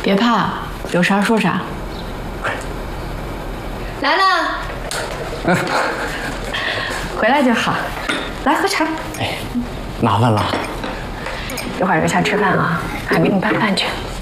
别怕，有啥说啥。 兰兰， 回来就好。来喝茶。 哎，麻烦了。 一会儿留下吃饭啊，俺给你拌饭去。